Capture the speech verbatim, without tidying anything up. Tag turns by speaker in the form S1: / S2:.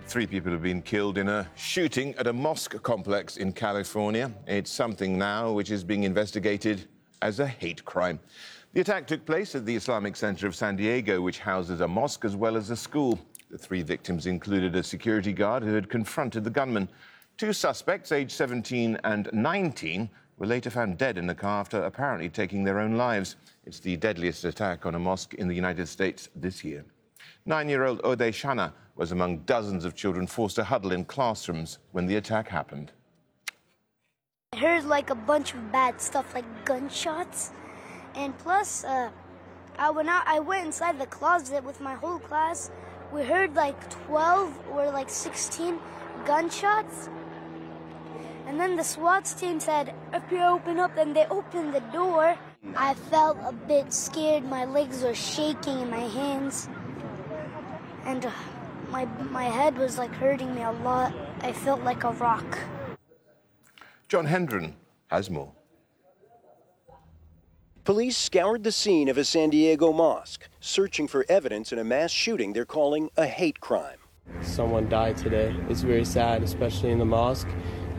S1: Three people have been killed in a shooting at a mosque complex in California. It's something now which is being investigated as a hate crime. The attack took place at the Islamic Center of San Diego, which houses a mosque as well as a school. The three victims included a security guard who had confronted the gunman. Two suspects, aged seventeen and nineteen, were later found dead in the car after apparently taking their own lives. It's the deadliest attack on a mosque in the United States this year. Nine-year-old Odeh Shana was among dozens of children forced to huddle in classrooms when the attack happened.
S2: I heard like a bunch of bad stuff, like gunshots, and plus, uh, I went out. I went inside the closet with my whole class. We heard like twelve or like sixteen gunshots, and then the SWAT team said, "If you open up," and they opened the door. I felt a bit scared. My legs were shaking in my hands, and uh, my my head was like hurting me a lot. I felt like a rock.
S1: John Hendren has more.
S3: Police scoured the scene of a San Diego mosque, searching for evidence in a mass shooting they're calling a hate crime.
S4: Someone died today. It's very sad, especially in the mosque.